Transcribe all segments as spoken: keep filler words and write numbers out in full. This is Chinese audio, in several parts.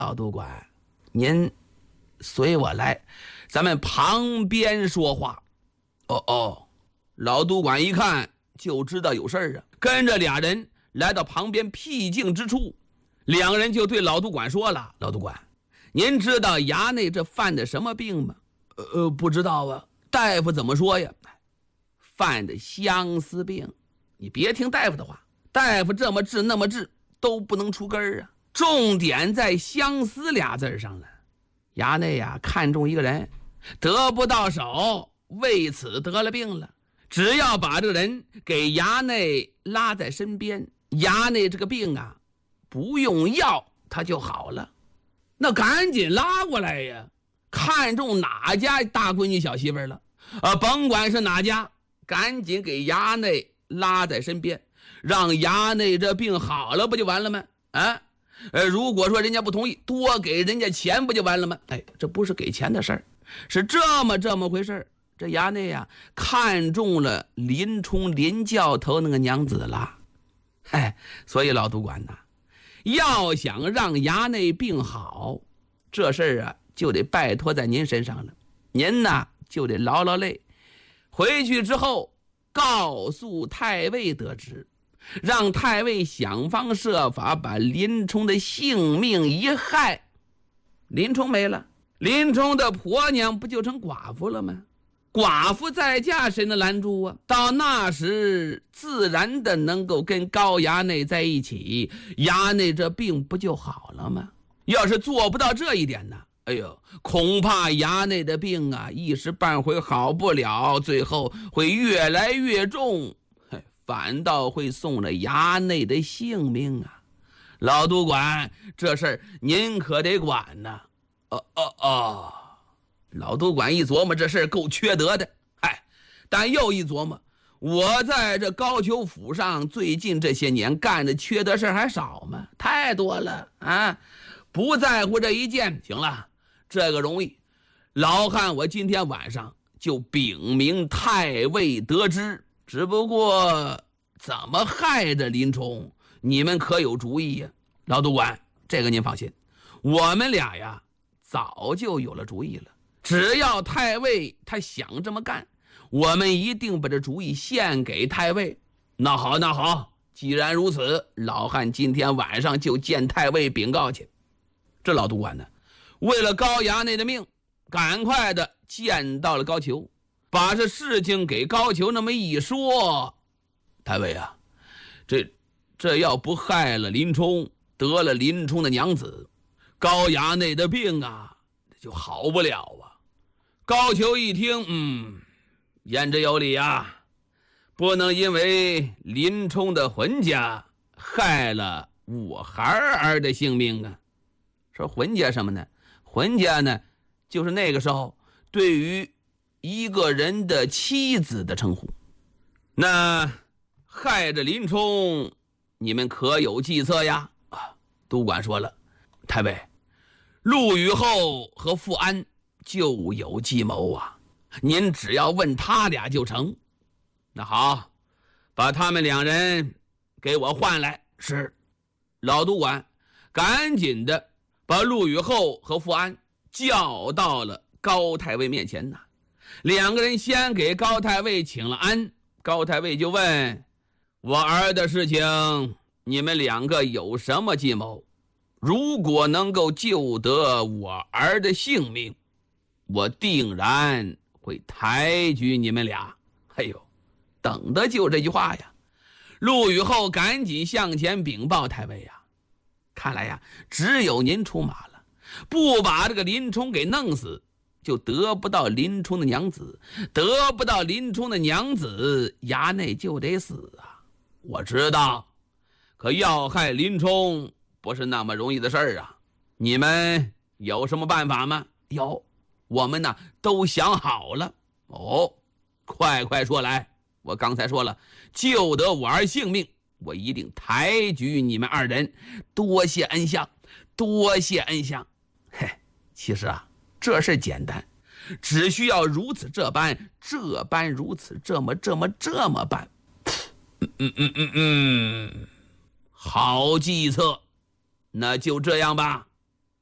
老督管，您随我来，咱们旁边说话。哦哦，老督管一看就知道有事儿啊，跟着俩人来到旁边僻静之处，两人就对老督管说了：老督管，您知道衙内这犯的什么病吗？呃呃，不知道啊。大夫怎么说呀？犯的相思病。你别听大夫的话，大夫这么治那么治都不能出根儿啊。重点在相思俩字上了。衙内呀、啊、看中一个人，得不到手，为此得了病了。只要把这个人给衙内拉在身边，衙内这个病啊不用药他就好了。那赶紧拉过来呀！看中哪家大闺女小媳妇了啊？甭管是哪家，赶紧给衙内拉在身边，让衙内这病好了不就完了吗？啊，呃，如果说人家不同意，多给人家钱不就完了吗？哎，这不是给钱的事儿，是这么这么回事儿。这衙内呀、啊、看中了林冲林教头那个娘子了，哎，所以老督管呐，要想让衙内病好，这事儿啊就得拜托在您身上了。您呐就得劳劳累，回去之后告诉太尉得知，让太尉想方设法把林冲的性命一害。林冲没了，林冲的婆娘不就成寡妇了吗？寡妇在家谁能拦住啊？到那时自然的能够跟高衙内在一起，衙内这病不就好了吗？要是做不到这一点呢，哎呦，恐怕衙内的病啊一时半会好不了，最后会越来越重，反倒会送了衙内的性命啊！老督管，这事儿您可得管呐！哦哦哦，老督管一琢磨，这事儿够缺德的，哎，但又一琢磨，我在这高俅府上最近这些年干的缺德事儿还少吗？太多了啊！不在乎这一件，行了，这个容易。老汉，我今天晚上就禀明太尉得知，只不过怎么害着林冲，你们可有主意呀？老督管，这个您放心，我们俩呀早就有了主意了。只要太尉他想这么干，我们一定把这主意献给太尉。那好那好，既然如此，老汉今天晚上就见太尉禀告去。这老督管呢，为了高衙内的命，赶快的见到了高俅，把这事情给高俅那么一说。太尉啊，这这要不害了林冲，得了林冲的娘子，高衙内的病啊就好不了啊。高俅一听，嗯，言之有理啊，不能因为林冲的浑家害了我孩儿的性命啊。说浑家什么呢？浑家呢就是那个时候对于一个人的妻子的称呼。那害着林冲，你们可有计策呀？啊，督管说了，太尉，陆羽后和富安就有计谋啊，您只要问他俩就成。那好，把他们两人给我换来。是。老督管赶紧的把陆羽后和富安叫到了高太尉面前呐。两个人先给高太尉请了安，高太尉就问，我儿的事情你们两个有什么计谋？如果能够救得我儿的性命，我定然会抬举你们俩。哎呦，等的就这句话呀。陆羽后赶紧向前禀报太尉呀，看来呀只有您出马了，不把这个林冲给弄死，就得不到林冲的娘子，得不到林冲的娘子，衙内就得死啊。我知道，可要害林冲不是那么容易的事儿啊。你们有什么办法吗？有，我们呢都想好了。哦，快快说来。我刚才说了，救得我儿性命，我一定抬举你们二人，多谢恩相，多谢恩相。嘿，其实啊这事简单，只需要如此这般，这般如此，这么这么这么办。嗯嗯嗯嗯嗯，好计策，那就这样吧。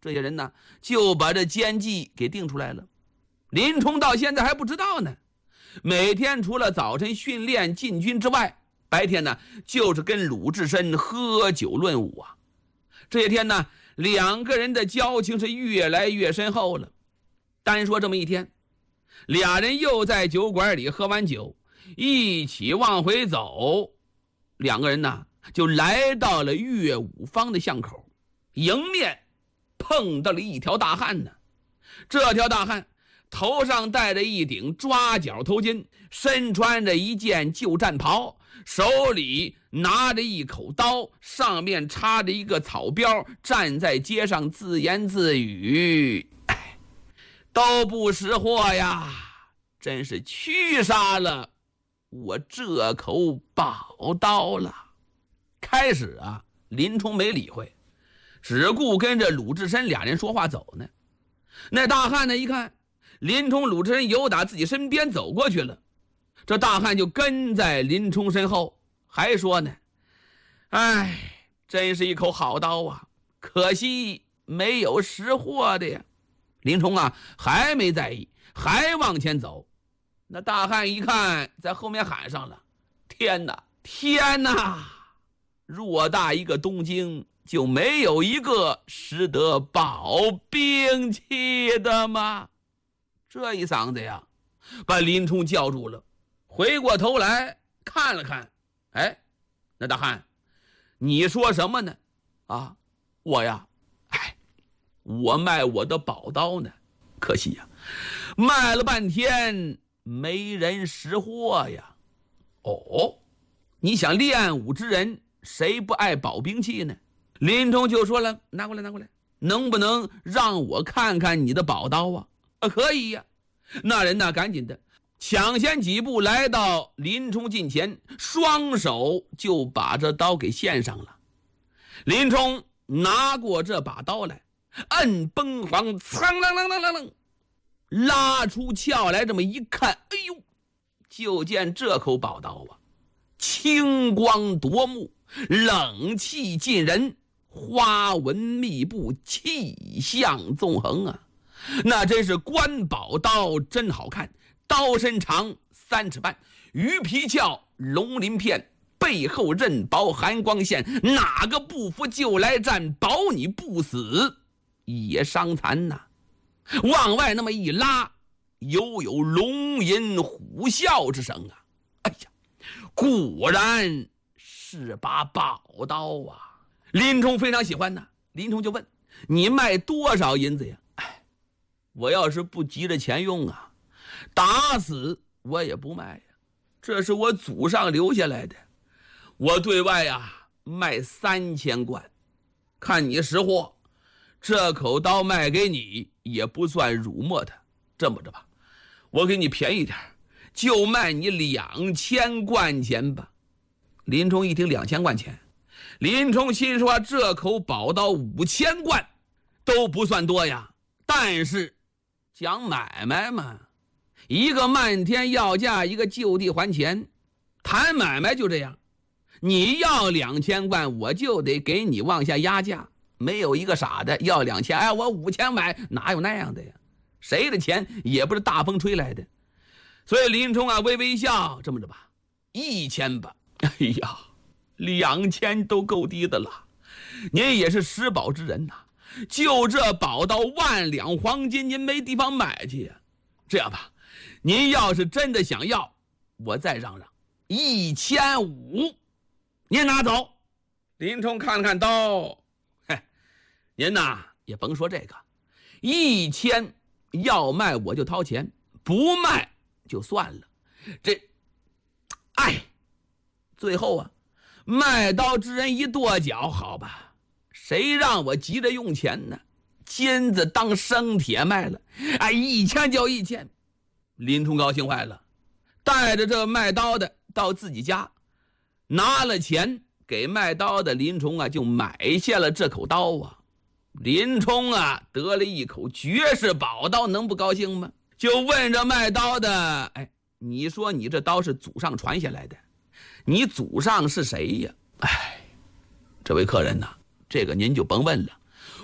这些人呢就把这奸计给定出来了。林冲到现在还不知道呢，每天除了早晨训练进军之外，白天呢就是跟鲁智深喝酒论武啊。这些天呢，两个人的交情是越来越深厚了。单说这么一天，俩人又在酒馆里喝完酒，一起往回走，两个人呢就来到了岳武坊的巷口，迎面碰到了一条大汉呢。这条大汉头上戴着一顶抓角头巾，身穿着一件旧战袍，手里拿着一口刀，上面插着一个草标，站在街上自言自语：哎，都不识货呀，真是屈杀了我这口宝刀了。开始啊，林冲没理会，只顾跟着鲁智深俩人说话走呢。那大汉呢一看林冲鲁智深由打自己身边走过去了，这大汉就跟在林冲身后，还说呢：哎，真是一口好刀啊，可惜没有识货的呀。林冲啊还没在意，还往前走。那大汉一看在后面喊上了：天哪天哪，偌大一个东京就没有一个识得宝兵器的吗？这一嗓子呀把林冲叫住了，回过头来看了看，哎，那大汉，你说什么呢？啊，我呀，哎，我卖我的宝刀呢，可惜呀，卖了半天没人识货呀。哦，你想练武之人谁不爱宝兵器呢？林冲就说了：拿过来拿过来，能不能让我看看你的宝刀啊？啊，可以呀。那人呢赶紧的抢先几步来到林冲近前，双手就把这刀给献上了。林冲拿过这把刀来，摁崩簧，苍啷啷啷啷啷，拉出鞘来，这么一看，哎呦，就见这口宝刀啊，青光夺目，冷气近人，花纹密布，气象纵横啊，那真是官宝刀，真好看。刀身长三尺半，鱼皮鞘，龙鳞片，背后刃薄寒光线，哪个不服就来战，保你不死也伤残呐、啊。往外那么一拉，犹有龙吟虎啸之声啊！哎呀，果然是把宝刀啊！林冲非常喜欢呐，林冲就问：你卖多少银子呀？哎，我要是不急着钱用啊，打死我也不卖呀，这是我祖上留下来的。我对外呀卖三千贯，看你识货，这口刀卖给你也不算辱没它。这么着吧，我给你便宜点，就卖你两千贯钱吧。林冲一听两千贯钱，林冲心说这口宝刀五千贯都不算多呀，但是讲买卖嘛，一个漫天要价，一个就地还钱，谈买卖就这样，你要两千贯，我就得给你往下压价，没有一个傻的要两千，哎，我五千买，哪有那样的呀？谁的钱也不是大风吹来的。所以林冲啊微微一笑，这么着吧，一千吧。哎呀，两千都够低的了，您也是识宝之人呐、啊，就这宝刀万两黄金，您没地方买去呀。这样吧，您要是真的想要，我再让让一千五，您拿走。林冲看了看刀，嘿，您呐也甭说这个，一千要卖我就掏钱，不卖就算了。这，哎，最后啊，卖刀之人一跺脚，好吧，谁让我急着用钱呢？金子当生铁卖了，哎，一千就一千。林冲高兴坏了，带着这卖刀的到自己家，拿了钱给卖刀的林冲啊，就买下了这口刀啊。林冲啊，得了一口绝世宝刀，能不高兴吗？就问着卖刀的：哎，你说你这刀是祖上传下来的，你祖上是谁呀？哎，这位客人呐、啊，这个您就甭问了，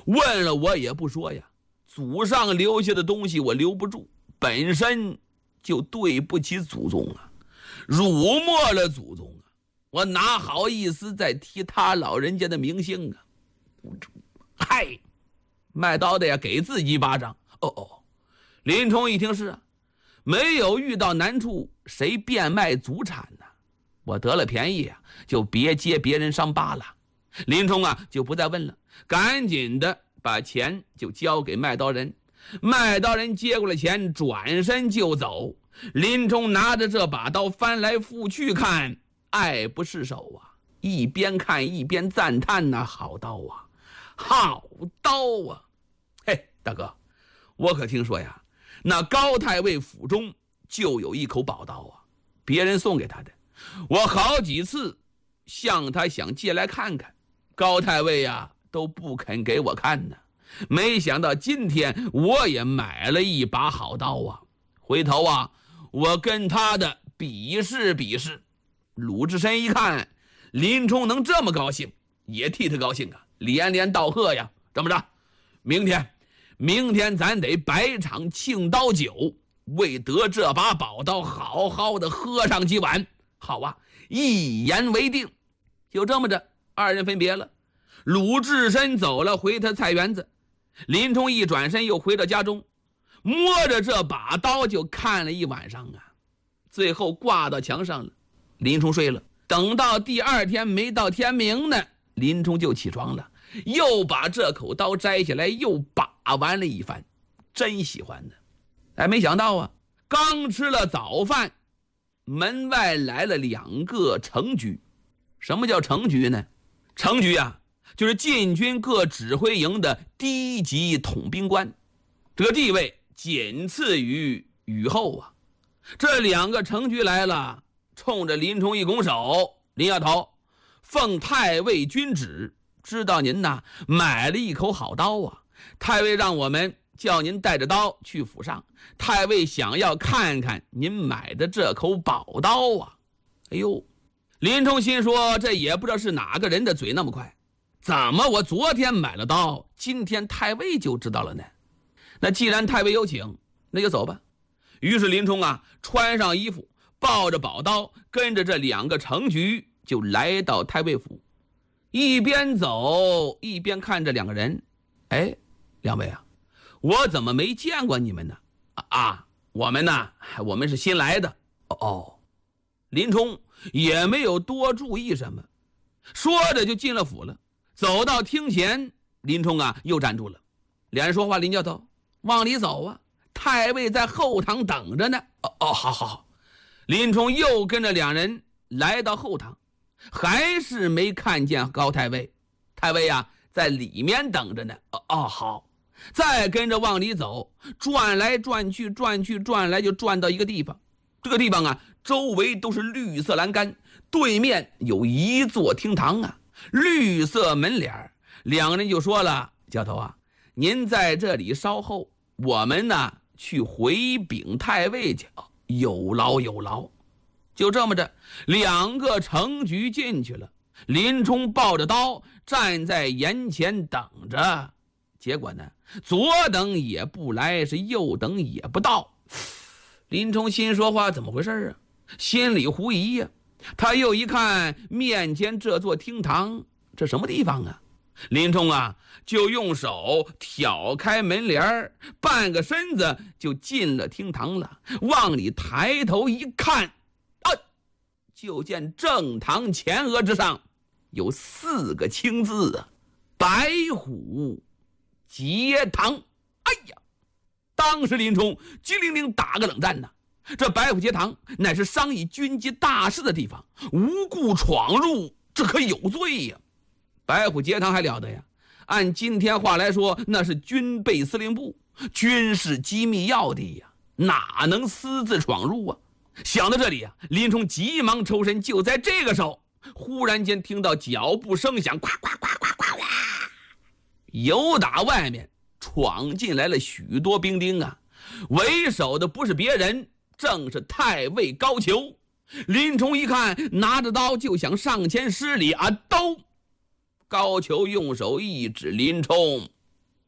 问了我也不说呀，祖上留下的东西我留不住，本身就对不起祖宗啊，辱没了祖宗啊，我哪好意思再提他老人家的名姓啊？嗨，卖刀的呀，给自己一巴掌。哦哦，林冲一听是啊，没有遇到难处，谁变卖祖产呢？我得了便宜啊，就别揭别人伤疤了。林冲啊，就不再问了，赶紧的把钱就交给卖刀人。卖刀人接过了钱，转身就走。林冲拿着这把刀翻来覆去看，爱不释手啊，一边看一边赞叹呐、啊，好刀啊，好刀啊！嘿，大哥，我可听说呀，那高太尉府中就有一口宝刀啊，别人送给他的，我好几次向他想借来看看，高太尉呀都不肯给我看呢。没想到今天我也买了一把好刀啊，回头啊我跟他的比试比试。鲁智深一看林冲能这么高兴，也替他高兴啊，连连道贺呀。这么着，明天明天咱得摆场庆刀酒，为得这把宝刀好好的喝上几碗。好啊，一言为定。就这么着，二人分别了。鲁智深走了，回他菜园子。林冲一转身又回到家中，摸着这把刀就看了一晚上啊，最后挂到墙上了。林冲睡了，等到第二天没到天明呢，林冲就起床了，又把这口刀摘下来，又把玩了一番，真喜欢呢。哎，没想到啊，刚吃了早饭，门外来了两个程局。什么叫程局呢？程局啊，就是禁军各指挥营的低级统兵官，这个地位仅次于雨后啊。这两个程局来了，冲着林冲一拱手：“林丫头，奉太尉君旨，知道您呐买了一口好刀啊，太尉让我们叫您带着刀去府上，太尉想要看看您买的这口宝刀啊。”哎呦，林冲心说，这也不知道是哪个人的嘴那么快，怎么我昨天买了刀，今天太尉就知道了呢？那既然太尉有请，那就走吧。于是林冲啊，穿上衣服，抱着宝刀，跟着这两个程局就来到太尉府。一边走一边看着两个人。哎，两位啊，我怎么没见过你们呢？啊啊，我们呢，我们是新来的。哦哦，林冲也没有多注意什么，说着就进了府了。走到厅前，林冲啊又站住了。两人说话：“林教头，往里走啊，太尉在后堂等着呢。”哦哦，好好好。林冲又跟着两人来到后堂，还是没看见高太尉。太尉呀，在里面等着呢。哦哦，好。再跟着往里走，转来转去，转去转来，就转到一个地方。这个地方啊，周围都是绿色栏杆，对面有一座厅堂啊，绿色门帘。两个人就说了：“教头啊，您在这里稍后，我们呢去回禀太尉去。”哦，有劳有劳。就这么着，两个程局进去了。林冲抱着刀站在沿前等着，结果呢，左等也不来，是右等也不到。林冲心说话怎么回事啊？心里狐疑呀、啊。他又一看面前这座厅堂，这什么地方啊？林冲啊，就用手挑开门帘，半个身子就进了厅堂了。往里抬头一看，啊，就见正堂前额之上有四个青字啊，白虎节堂。哎呀，当时林冲机灵灵打个冷战呐。这白虎节堂乃是商议军机大事的地方，无故闯入，这可有罪呀。白虎节堂还了得呀，按今天话来说，那是军备司令部，军事机密要地呀，哪能私自闯入啊？想到这里啊，林冲急忙抽身。就在这个时候，忽然间听到脚步声响，咵咵咵咵咵咵，由打外面闯进来了许多兵丁啊，为首的不是别人，正是太尉高俅。林冲一看，拿着刀就想上前施礼啊，刀！高俅用手一指林冲：“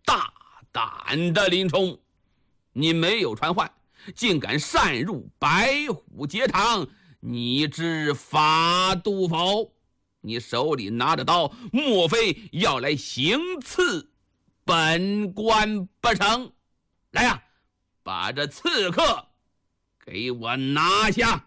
大胆的林冲，你没有传唤，竟敢擅入白虎节堂，你知法度否？你手里拿着刀，莫非要来行刺本官不成？来呀、啊，把这刺客给我拿下！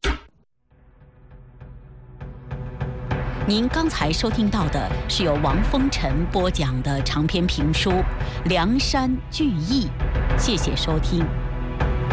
您刚才收听到的是由王风尘播讲的长篇评书《梁山聚义》，谢谢收听。